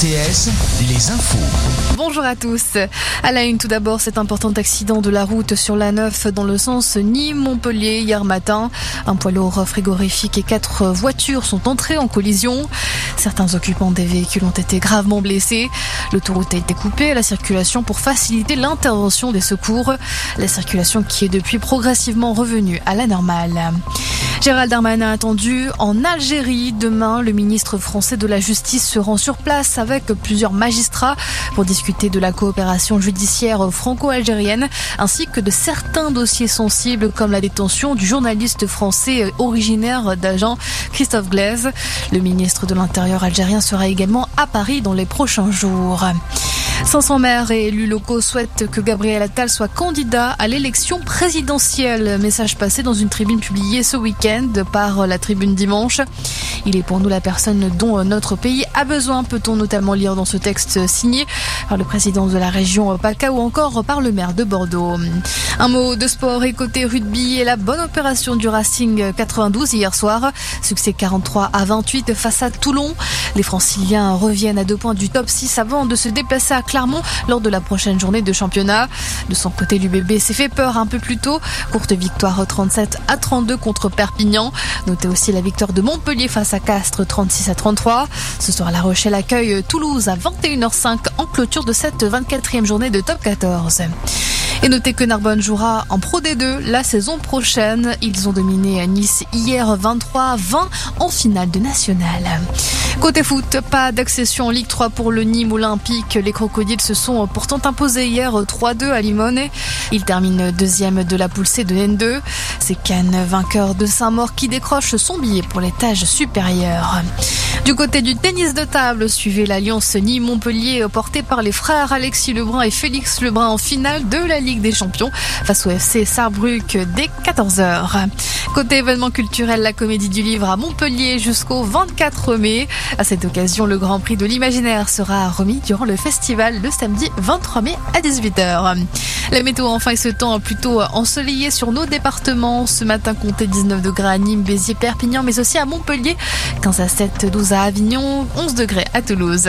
RTS, les infos. Bonjour à tous. À la une, tout d'abord, cet important accident de la route sur l'A9 dans le sens Nîmes-Montpellier hier matin. Un poids lourd frigorifique et 4 voitures sont entrées en collision. Certains occupants des véhicules ont été gravement blessés. L'autoroute a été coupée à la circulation pour faciliter l'intervention des secours. La circulation qui est depuis progressivement revenue à la normale. Gérald Darmanin attendu en Algérie. Demain, le ministre français de la Justice se rend sur place avec plusieurs magistrats pour discuter de la coopération judiciaire franco-algérienne ainsi que de certains dossiers sensibles comme la détention du journaliste français originaire d'Agen, Christophe Glaise. Le ministre de l'Intérieur algérien sera également à Paris dans les prochains jours. 500 maires et élus locaux souhaitent que Gabriel Attal soit candidat à l'élection présidentielle. Message passé dans une tribune publiée ce week-end par la Tribune Dimanche. Il est pour nous la personne dont notre pays a besoin, peut-on notamment lire dans ce texte signé par le président de la région PACA ou encore par le maire de Bordeaux. Un mot de sport et côté rugby et la bonne opération du Racing 92 hier soir. Succès 43-28 face à Toulon. Les Franciliens reviennent à 2 points du top 6 avant de se déplacer à Clermont lors de la prochaine journée de championnat. De son côté, l'UBB s'est fait peur un peu plus tôt. Courte victoire 37-32 contre Perpignan. Notez aussi la victoire de Montpellier face à Castres 36-33. Ce soir, La Rochelle accueille Toulouse à 21h05 en clôture de cette 24e journée de top 14. Et notez que Narbonne jouera en Pro D2 la saison prochaine. Ils ont dominé à Nice hier 23-20 en finale de nationale. Côté foot, pas d'accession en Ligue 3 pour le Nîmes Olympique. Les Crocodiles se sont pourtant imposés hier 3-2 à Limonest. Ils terminent deuxième de la poule C de N2. C'est Cannes, vainqueur de Saint-Maur, qui décroche son billet pour l'étage supérieur. Du côté du tennis de table, suivez l'Alliance Nîmes-Montpellier portée par les frères Alexis Lebrun et Félix Lebrun en finale de la Ligue des Champions face au FC Sarrebruck dès 14h. Côté événement culturel, la Comédie du Livre à Montpellier jusqu'au 24 mai. À cette occasion, le Grand Prix de l'Imaginaire sera remis durant le festival le samedi 23 mai à 18h. La météo enfin est ce temps plutôt ensoleillé sur nos départements. Ce matin, comptez 19 degrés à Nîmes, Béziers, Perpignan, mais aussi à Montpellier. 15 à 7, 12 à Avignon, 11 degrés à Toulouse.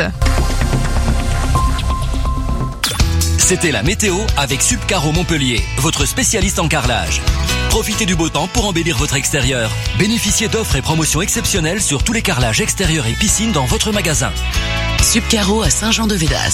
C'était la météo avec Subcaro Montpellier, votre spécialiste en carrelage. Profitez du beau temps pour embellir votre extérieur. Bénéficiez d'offres et promotions exceptionnelles sur tous les carrelages extérieurs et piscines dans votre magasin. Subcaro à Saint-Jean-de-Védas.